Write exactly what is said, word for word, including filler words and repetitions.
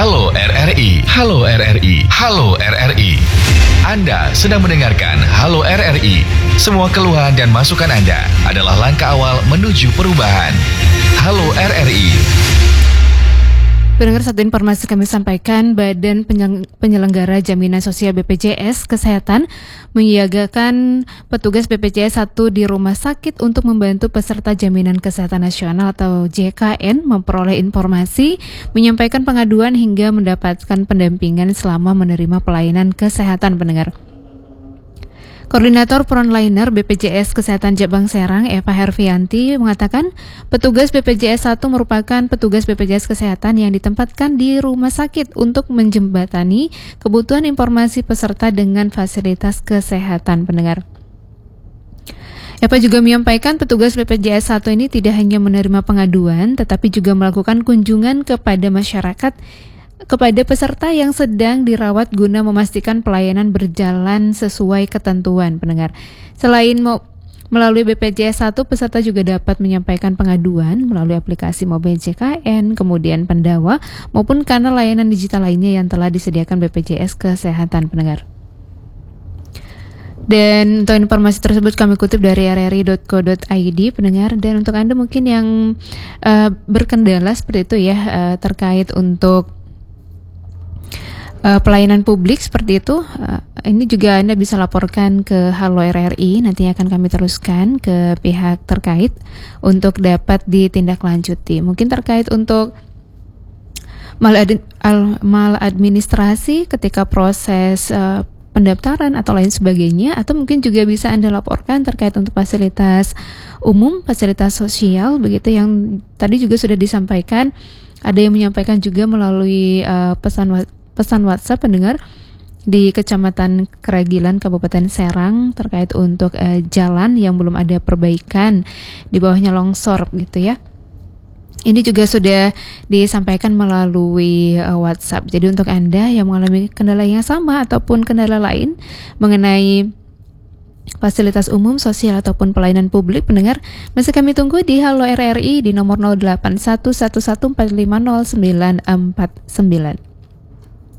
Halo R R I, Halo R R I, Halo R R I. Anda sedang mendengarkan Halo R R I. Semua keluhan dan masukan Anda adalah langkah awal menuju perubahan. Halo R R I. Pendengar, satu informasi kami sampaikan, Badan Penyelenggara Jaminan Sosial B P J S Kesehatan menyiagakan petugas B P J S satu di rumah sakit untuk membantu peserta Jaminan Kesehatan Nasional atau J K N memperoleh informasi, menyampaikan pengaduan hingga mendapatkan pendampingan selama menerima pelayanan kesehatan. Pendengar, Koordinator Frontliner B P J S Kesehatan Cabang Serang, Eva Hervianti, mengatakan petugas B P J S satu merupakan petugas B P J S Kesehatan yang ditempatkan di rumah sakit untuk menjembatani kebutuhan informasi peserta dengan fasilitas kesehatan. Pendengar, Eva juga menyampaikan petugas B P J S satu ini tidak hanya menerima pengaduan, tetapi juga melakukan kunjungan kepada masyarakat kepada peserta yang sedang dirawat guna memastikan pelayanan berjalan sesuai ketentuan. Pendengar, selain mau melalui B P J S satu, peserta juga dapat menyampaikan pengaduan melalui aplikasi mobile J K N, kemudian Pendawa, maupun kanal layanan digital lainnya yang telah disediakan B P J S Kesehatan. Pendengar, dan untuk informasi tersebut kami kutip dari r r i dot co dot i d. Pendengar, dan untuk Anda mungkin yang uh, berkendala seperti itu ya, uh, terkait untuk Uh, pelayanan publik seperti itu, uh, ini juga Anda bisa laporkan ke Halo R R I, nantinya akan kami teruskan ke pihak terkait untuk dapat ditindaklanjuti. Mungkin terkait untuk malad- al- maladministrasi ketika proses uh, pendaftaran atau lain sebagainya, atau mungkin juga bisa Anda laporkan terkait untuk fasilitas umum, fasilitas sosial, begitu yang tadi juga sudah disampaikan. Ada yang menyampaikan juga melalui uh, pesan wa- pesan WhatsApp pendengar di Kecamatan Keragilan, Kabupaten Serang, terkait untuk uh, jalan yang belum ada perbaikan, di bawahnya longsor gitu ya. Ini juga sudah disampaikan melalui uh, WhatsApp. Jadi untuk Anda yang mengalami kendala yang sama ataupun kendala lain mengenai fasilitas umum, sosial ataupun pelayanan publik, pendengar, masih kami tunggu di Halo R R I di nomor nol delapan satu satu satu empat lima nol sembilan empat sembilan.